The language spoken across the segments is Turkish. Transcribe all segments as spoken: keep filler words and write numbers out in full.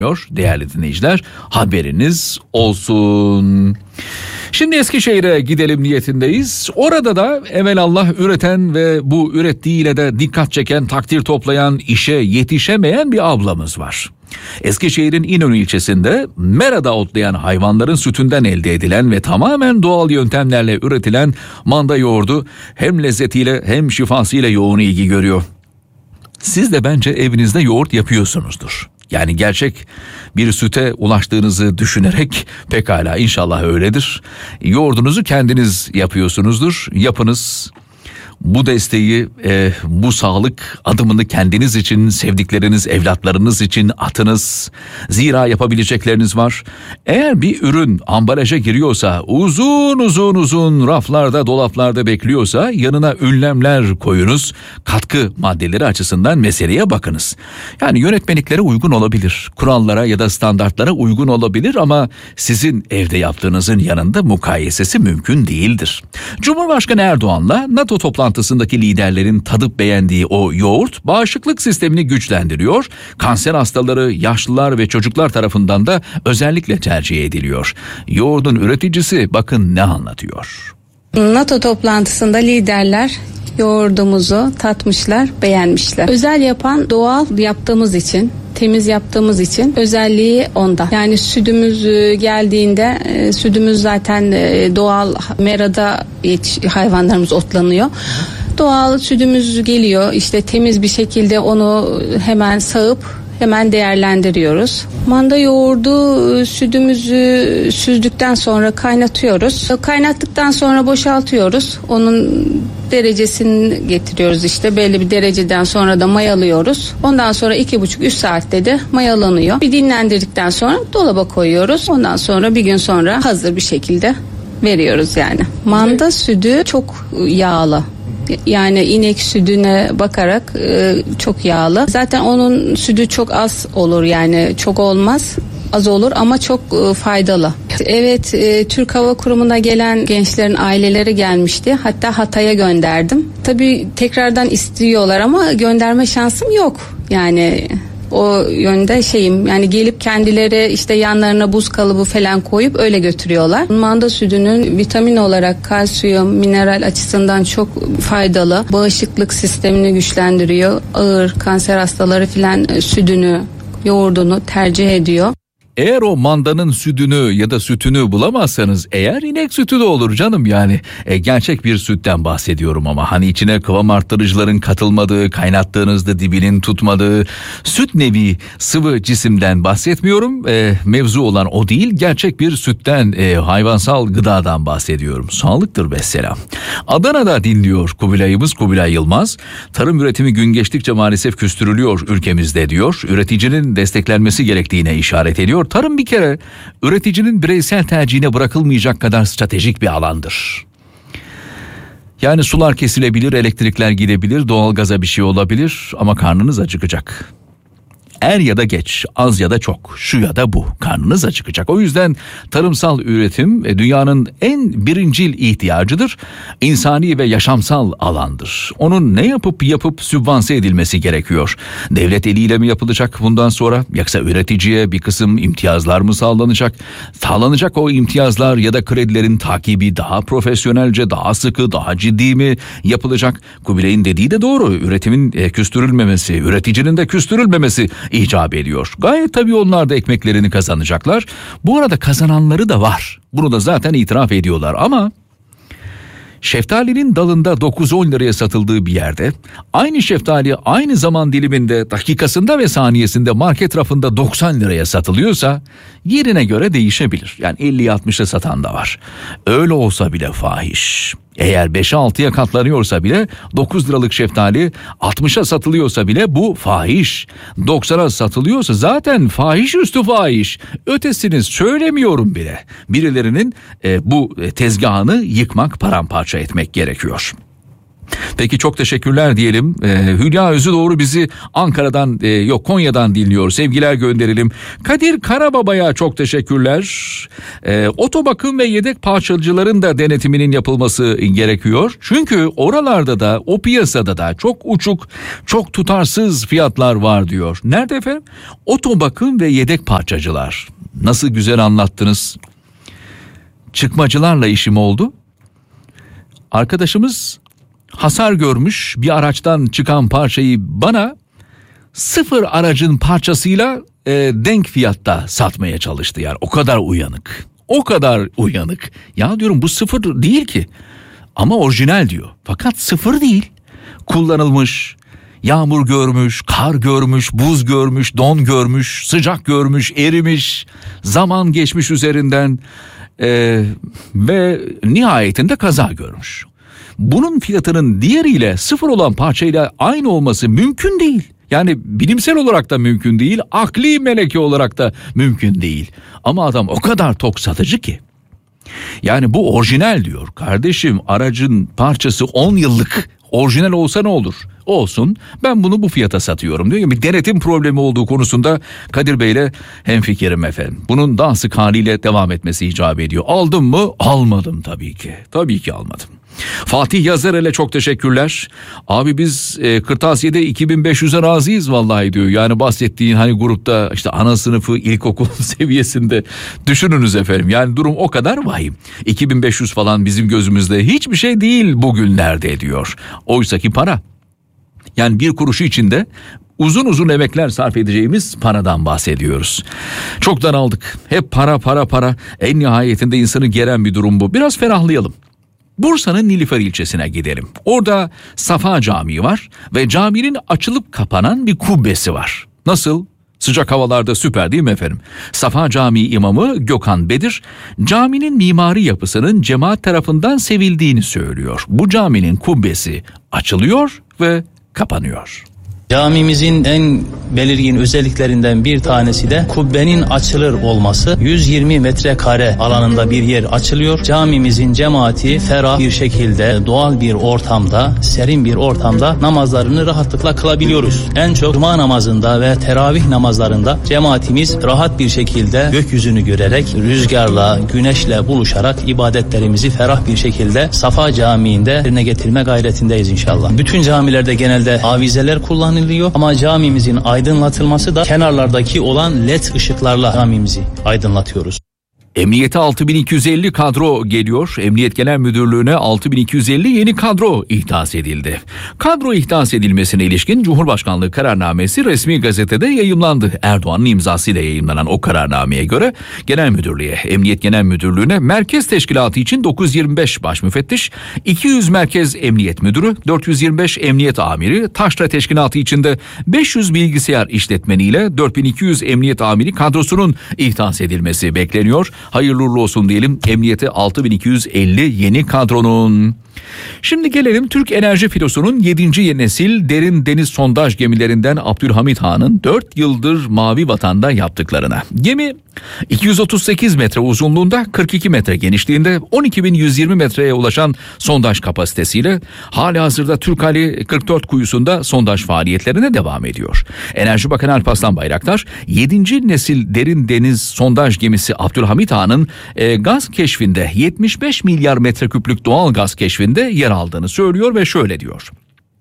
Değerli dinleyiciler, haberiniz olsun. Şimdi Eskişehir'e gidelim niyetindeyiz. Orada da evelallah üreten ve bu ürettiğiyle de dikkat çeken, takdir toplayan, işe yetişemeyen bir ablamız var. Eskişehir'in İnönü ilçesinde merada otlayan hayvanların sütünden elde edilen ve tamamen doğal yöntemlerle üretilen manda yoğurdu hem lezzetiyle hem şifasıyla yoğun ilgi görüyor. Siz de bence evinizde yoğurt yapıyorsunuzdur. Yani gerçek bir süte ulaştığınızı düşünerek pekala inşallah öyledir. Yoğurdunuzu kendiniz yapıyorsunuzdur. Yapınız. Bu desteği, e, bu sağlık adımını kendiniz için, sevdikleriniz, evlatlarınız için atınız. Zira yapabilecekleriniz var. Eğer bir ürün ambalaja giriyorsa, uzun uzun uzun raflarda, dolaplarda bekliyorsa yanına ünlemler koyunuz. Katkı maddeleri açısından meseleye bakınız. Yani yönetmeliklere uygun olabilir, kurallara ya da standartlara uygun olabilir ama sizin evde yaptığınızın yanında mukayesesi mümkün değildir. Cumhurbaşkanı Erdoğan'la NATO toplantısındaki liderlerin tadıp beğendiği o yoğurt bağışıklık sistemini güçlendiriyor. Kanser hastaları, yaşlılar ve çocuklar tarafından da özellikle tercih ediliyor. Yoğurdun üreticisi bakın ne anlatıyor. NATO toplantısında liderler yoğurdumuzu tatmışlar, beğenmişler. Özel yapan doğal yaptığımız için, temiz yaptığımız için özelliği onda. Yani sütümüz geldiğinde sütümüz zaten doğal merada hayvanlarımız otlanıyor. Doğal sütümüz geliyor. İşte temiz bir şekilde onu hemen sağıp hemen değerlendiriyoruz. Manda yoğurdu sütümüzü süzdükten sonra kaynatıyoruz. Kaynattıktan sonra boşaltıyoruz. Onun derecesini getiriyoruz işte. Belli bir dereceden sonra da mayalıyoruz. Ondan sonra iki buçuk üç saatte de mayalanıyor. Bir dinlendirdikten sonra dolaba koyuyoruz. Ondan sonra bir gün sonra hazır bir şekilde veriyoruz yani. Manda sütü çok yağlı. Yani inek sütüne bakarak e, çok yağlı. Zaten onun sütü çok az olur yani çok olmaz. Az olur ama çok e, faydalı. Evet e, Türk Hava Kurumu'na gelen gençlerin aileleri gelmişti. Hatta Hatay'a gönderdim. Tabii tekrardan istiyorlar ama gönderme şansım yok. Yani o yönde şeyim yani gelip kendileri işte yanlarına buz kalıbı falan koyup öyle götürüyorlar. Manda sütünün vitamin olarak kalsiyum, mineral açısından çok faydalı. Bağışıklık sistemini güçlendiriyor. Ağır kanser hastaları falan sütünü, yoğurdunu tercih ediyor. Eğer o mandanın sütünü ya da sütünü bulamazsanız eğer inek sütü de olur canım yani. E, gerçek bir sütten bahsediyorum ama hani içine kıvam arttırıcıların katılmadığı, kaynattığınızda dibinin tutmadığı süt nevi sıvı cisimden bahsetmiyorum. E, mevzu olan o değil, gerçek bir sütten, e, hayvansal gıdadan bahsediyorum. Sağlıktır vesselam. Adana'da dinliyor Kubilay'ımız Kubilay Yılmaz. Tarım üretimi gün geçtikçe maalesef küstürülüyor ülkemizde diyor. Üreticinin desteklenmesi gerektiğine işaret ediyor. Tarım bir kere üreticinin bireysel tercihine bırakılmayacak kadar stratejik bir alandır. Yani sular kesilebilir, elektrikler gidebilir, doğalgaza bir şey olabilir ama karnınız acıkacak. Er ya da geç, az ya da çok, şu ya da bu, karnınız acıkacak. O yüzden tarımsal üretim dünyanın en birincil ihtiyacıdır. İnsani ve yaşamsal alandır. Onun ne yapıp yapıp sübvanse edilmesi gerekiyor. Devlet eliyle mi yapılacak bundan sonra, yoksa üreticiye bir kısım imtiyazlar mı sağlanacak? Sağlanacak o imtiyazlar ya da kredilerin takibi daha profesyonelce, daha sıkı, daha ciddi mi yapılacak? Kubilay'ın dediği de doğru. Üretimin küstürülmemesi, üreticinin de küstürülmemesi icap ediyor. Gayet tabii onlar da ekmeklerini kazanacaklar. Bu arada kazananları da var. Bunu da zaten itiraf ediyorlar ama şeftalinin dalında dokuz on liraya satıldığı bir yerde aynı şeftali aynı zaman diliminde dakikasında ve saniyesinde market rafında doksan liraya satılıyorsa yerine göre değişebilir. Yani elliye altmışa satan da var. Öyle olsa bile fahiş. Eğer beşe altıya katlanıyorsa bile dokuz liralık şeftali altmışa satılıyorsa bile bu fahiş. doksana satılıyorsa zaten fahiş üstü fahiş. Ötesini söylemiyorum bile. Birilerinin e, bu tezgahını yıkmak, paramparça etmek gerekiyor. Peki çok teşekkürler diyelim. Ee, Hülya Özüdoğru bizi Ankara'dan e, yok Konya'dan dinliyor. Sevgiler gönderelim. Kadir Karababa'ya çok teşekkürler. Ee, otobakım ve yedek parçacıların da denetiminin yapılması gerekiyor. Çünkü oralarda da o piyasada da çok uçuk, çok tutarsız fiyatlar var diyor. Nerede efendim? Otobakım ve yedek parçacılar. Nasıl güzel anlattınız. Çıkmacılarla işim oldu. Arkadaşımız hasar görmüş bir araçtan çıkan parçayı bana sıfır aracın parçasıyla e, denk fiyatta satmaya çalıştı. Yani o kadar uyanık, o kadar uyanık. Ya diyorum bu sıfır değil ki ama orijinal diyor. Fakat sıfır değil, kullanılmış, yağmur görmüş, kar görmüş, buz görmüş, don görmüş, sıcak görmüş, erimiş, zaman geçmiş üzerinden e, ve nihayetinde kaza görmüş. Bunun fiyatının diğeriyle sıfır olan parçayla aynı olması mümkün değil. Yani bilimsel olarak da mümkün değil, akli meleke olarak da mümkün değil. Ama adam o kadar tok satıcı ki. Yani bu orijinal diyor. Kardeşim aracın parçası on yıllık, orijinal olsa ne olur? Olsun, ben bunu bu fiyata satıyorum diyor. Bir denetim problemi olduğu konusunda Kadir Bey'le hemfikirim efendim. Bunun daha sık haliyle devam etmesi icap ediyor. Aldım mı? Almadım tabii ki. Tabii ki almadım. Fatih Yazarel'e çok teşekkürler. Abi biz e, kırtasiyede iki bin beş yüze razıyız vallahi diyor. Yani bahsettiğin hani grupta işte ana sınıfı ilkokul seviyesinde düşününüz efendim. Yani durum o kadar vahim. iki bin beş yüz falan bizim gözümüzde hiçbir şey değil bugünlerde diyor. Oysaki para. Yani bir kuruşu içinde uzun uzun emekler sarf edeceğimiz paradan bahsediyoruz. Çok daraldık. Hep para para para. En nihayetinde insanı geren bir durum bu. Biraz ferahlayalım. Bursa'nın Nilüfer ilçesine gidelim. Orada Safa Camii var ve caminin açılıp kapanan bir kubbesi var. Nasıl? Sıcak havalarda süper değil mi efendim? Safa Camii imamı Gökhan Bedir, caminin mimari yapısının cemaat tarafından sevildiğini söylüyor. Bu caminin kubbesi açılıyor ve kapanıyor. Camimizin en belirgin özelliklerinden bir tanesi de kubbenin açılır olması. yüz yirmi metrekare alanında bir yer açılıyor. Camimizin cemaati ferah bir şekilde doğal bir ortamda, serin bir ortamda namazlarını rahatlıkla kılabiliyoruz. En çok cuma namazında ve teravih namazlarında cemaatimiz rahat bir şekilde gökyüzünü görerek, rüzgarla, güneşle buluşarak ibadetlerimizi ferah bir şekilde Safa Camii'nde yerine getirme gayretindeyiz inşallah. Bütün camilerde genelde avizeler kullanılıyor. Ama camimizin aydınlatılması da kenarlardaki olan led ışıklarla camimizi aydınlatıyoruz. Emniyete altı bin iki yüz elli kadro geliyor. Emniyet Genel Müdürlüğü'ne altı bin iki yüz elli yeni kadro ihdas edildi. Kadro ihdas edilmesine ilişkin Cumhurbaşkanlığı kararnamesi resmi gazetede yayımlandı. Erdoğan'ın imzasıyla yayımlanan o kararnameye göre Genel Müdürlüğe, Emniyet Genel Müdürlüğü'ne Merkez Teşkilatı için dokuz yüz yirmi beş baş müfettiş, iki yüz Merkez Emniyet Müdürü, dört yüz yirmi beş Emniyet Amiri, Taşra Teşkilatı içinde beş yüz bilgisayar işletmeniyle dört bin iki yüz Emniyet Amiri kadrosunun ihdas edilmesi bekleniyor. Hayırlı uğurlu olsun diyelim emniyete altı bin iki yüz elli yeni kadronun. Şimdi gelelim Türk enerji filosunun yedinci nesil derin deniz sondaj gemilerinden Abdülhamit Han'ın dört yıldır Mavi Vatan'da yaptıklarına. Gemi iki yüz otuz sekiz metre uzunluğunda, kırk iki metre genişliğinde, on iki bin yüz yirmi metreye ulaşan sondaj kapasitesiyle halihazırda Türkali kırk dört kuyusunda sondaj faaliyetlerine devam ediyor. Enerji Bakanı Alparslan Bayraktar, yedinci nesil derin deniz sondaj gemisi Abdülhamit Han'ın e, gaz keşfinde yetmiş beş milyar metreküplük doğal gaz keşfinde yer aldığını söylüyor ve şöyle diyor.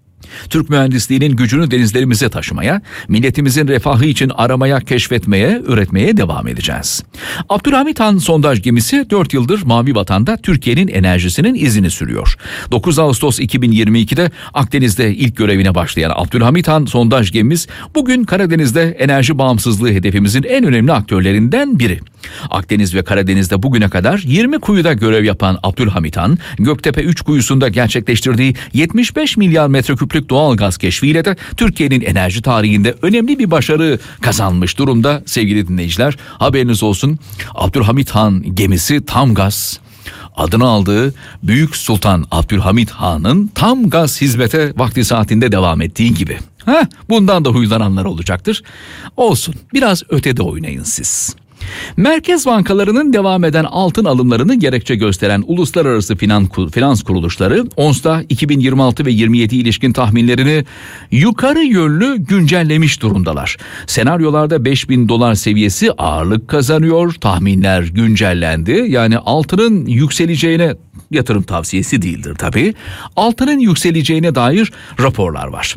Türk mühendisliğinin gücünü denizlerimize taşımaya, milletimizin refahı için aramaya, keşfetmeye, üretmeye devam edeceğiz. Abdülhamit Han sondaj gemisi dört yıldır Mavi Vatan'da Türkiye'nin enerjisinin izini sürüyor. dokuz Ağustos iki bin yirmi ikide Akdeniz'de ilk görevine başlayan Abdülhamit Han sondaj gemimiz bugün Karadeniz'de enerji bağımsızlığı hedefimizin en önemli aktörlerinden biri. Akdeniz ve Karadeniz'de bugüne kadar yirmi kuyuda görev yapan Abdülhamit Han, Göktepe üç kuyusunda gerçekleştirdiği yetmiş beş milyar metreküplük doğal gaz keşfiyle de Türkiye'nin enerji tarihinde önemli bir başarı kazanmış durumda sevgili dinleyiciler. Haberiniz olsun, Abdülhamit Han gemisi tam gaz. Adını aldığı Büyük Sultan Abdülhamit Han'ın tam gaz hizmete vakti saatinde devam ettiği gibi. Heh, bundan da huylananlar olacaktır. Olsun, biraz ötede oynayın siz. Merkez bankalarının devam eden altın alımlarını gerekçe gösteren uluslararası finans kuruluşları onsta iki bin yirmi altı ve yirmi yedi ilişkin tahminlerini yukarı yönlü güncellemiş durumdalar. Senaryolarda beş bin dolar seviyesi ağırlık kazanıyor. Tahminler güncellendi. Yani altının yükseleceğine, yatırım tavsiyesi değildir tabii, altının yükseleceğine dair raporlar var.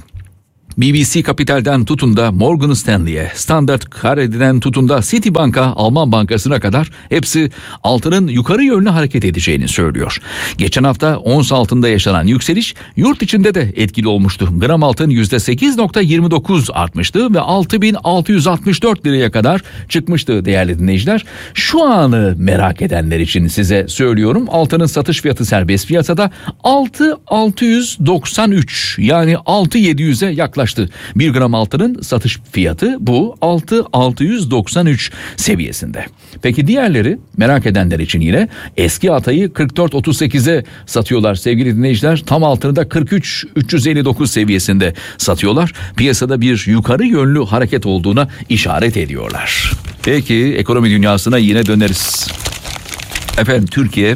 B B C Capital'den tutun da Morgan Stanley'e, Standard Chartered'den tutun da Citibank'a, Alman Bankası'na kadar hepsi altının yukarı yönlü hareket edeceğini söylüyor. Geçen hafta ons altında yaşanan yükseliş yurt içinde de etkili olmuştu. Gram altın yüzde sekiz virgül yirmi dokuz artmıştı ve altı bin altı yüz altmış dört liraya kadar çıkmıştı değerli dinleyiciler. Şu anı merak edenler için size söylüyorum. Altının satış fiyatı serbest piyasada altı bin altı yüz doksan üç, yani altı bin yedi yüze yaklaştı. bir gram altının satış fiyatı bu altı bin altı yüz doksan üç seviyesinde. Peki diğerleri, merak edenler için yine eski atayı kırk dört otuz sekize satıyorlar sevgili dinleyiciler. Tam altını da kırk üç bin üç yüz elli dokuz seviyesinde satıyorlar. Piyasada bir yukarı yönlü hareket olduğuna işaret ediyorlar. Peki ekonomi dünyasına yine döneriz. Efendim, Türkiye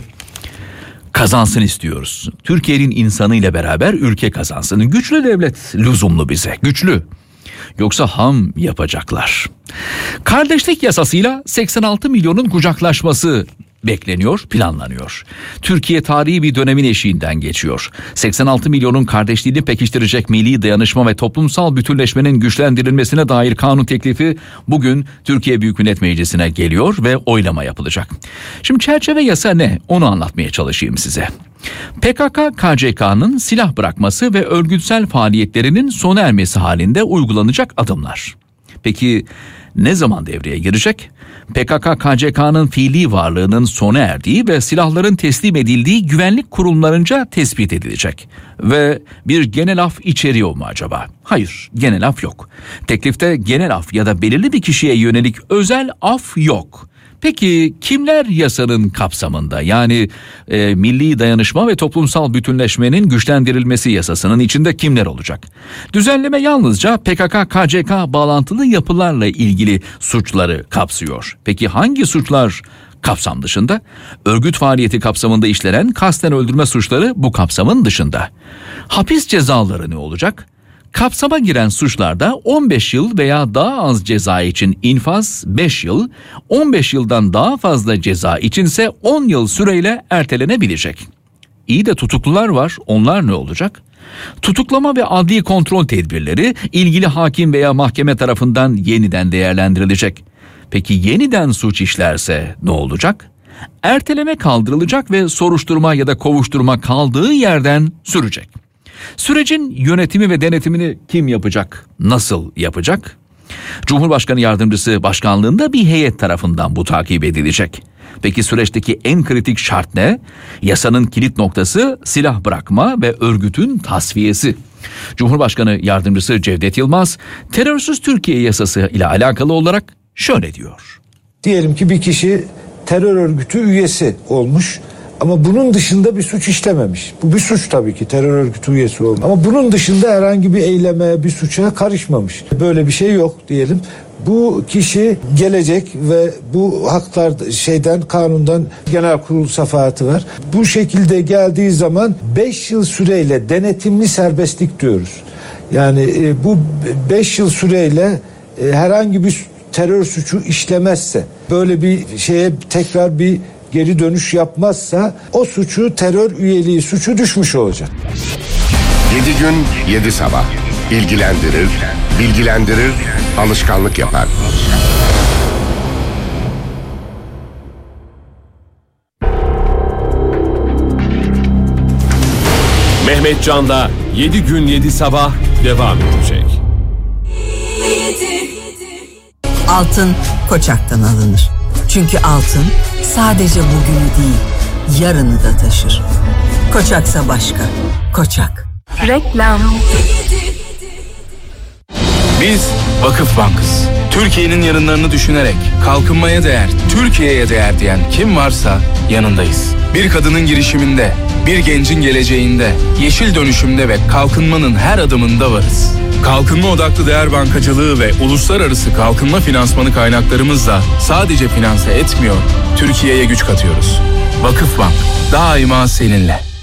kazansın istiyoruz. Türkiye'nin insanıyla beraber ülke kazansın. Güçlü devlet lüzumlu bize. Güçlü. Yoksa ham yapacaklar. Kardeşlik yasasıyla seksen altı milyonun kucaklaşması bekleniyor, planlanıyor. Türkiye tarihi bir dönemin eşiğinden geçiyor. seksen altı milyonun kardeşliğini pekiştirecek milli dayanışma ve toplumsal bütünleşmenin güçlendirilmesine dair kanun teklifi bugün Türkiye Büyük Millet Meclisi'ne geliyor ve oylama yapılacak. Şimdi çerçeve yasa ne? Onu anlatmaya çalışayım size. P K K K C K'nın silah bırakması ve örgütsel faaliyetlerinin sona ermesi halinde uygulanacak adımlar. Peki ne zaman devreye girecek? P K K K C K'nın fiili varlığının sona erdiği ve silahların teslim edildiği güvenlik kurumlarınca tespit edilecek. Ve bir genel af içeriyor mu acaba? Hayır, genel af yok. Teklifte genel af ya da belirli bir kişiye yönelik özel af yok. Peki kimler yasanın kapsamında, yani e, milli dayanışma ve toplumsal bütünleşmenin güçlendirilmesi yasasının içinde kimler olacak? Düzenleme yalnızca P K K K C K bağlantılı yapılarla ilgili suçları kapsıyor. Peki hangi suçlar kapsam dışında? Örgüt faaliyeti kapsamında işlenen kasten öldürme suçları bu kapsamın dışında. Hapis cezaları ne olacak? Kapsama giren suçlarda on beş yıl veya daha az ceza için infaz beş yıl, on beş yıldan daha fazla ceza içinse on yıl süreyle ertelenebilecek. İyi de tutuklular var, onlar ne olacak? Tutuklama ve adli kontrol tedbirleri ilgili hakim veya mahkeme tarafından yeniden değerlendirilecek. Peki yeniden suç işlerse ne olacak? Erteleme kaldırılacak ve soruşturma ya da kovuşturma kaldığı yerden sürecek. Sürecin yönetimi ve denetimini kim yapacak? Nasıl yapacak? Cumhurbaşkanı Yardımcısı başkanlığında bir heyet tarafından bu takip edilecek. Peki süreçteki en kritik şart ne? Yasanın kilit noktası silah bırakma ve örgütün tasfiyesi. Cumhurbaşkanı Yardımcısı Cevdet Yılmaz, terörsüz Türkiye yasası ile alakalı olarak şöyle diyor. Diyelim ki bir kişi terör örgütü üyesi olmuş. Ama bunun dışında bir suç işlememiş. Bu bir suç tabii ki, terör örgütü üyesi olmak. Ama bunun dışında herhangi bir eyleme, bir suça karışmamış. Böyle bir şey yok diyelim. Bu kişi gelecek ve bu haklar şeyden, kanundan genel kurul safahatı var. Bu şekilde geldiği zaman beş yıl süreyle denetimli serbestlik diyoruz. Yani e, bu beş yıl süreyle e, herhangi bir terör suçu işlemezse, böyle bir şeye tekrar bir geri dönüş yapmazsa o suçu, terör üyeliği suçu düşmüş olacak. Yedi gün, yedi sabah. İlgilendirir, bilgilendirir, alışkanlık yapar. Mehmet Can'da yedi gün yedi sabah devam edecek. Altın Koçak'tan alınır. Çünkü altın sadece bugünü değil, yarını da taşır. Koçaksa başka. Koçak. Reklam. Biz Vakıf Bank'ız. Türkiye'nin yarınlarını düşünerek kalkınmaya değer, Türkiye'ye değer diyen kim varsa yanındayız. Bir kadının girişiminde, bir gencin geleceğinde, yeşil dönüşümde ve kalkınmanın her adımında varız. Kalkınma odaklı değer bankacılığı ve uluslararası kalkınma finansmanı kaynaklarımızla sadece finanse etmiyor, Türkiye'ye güç katıyoruz. Vakıfbank daima seninle.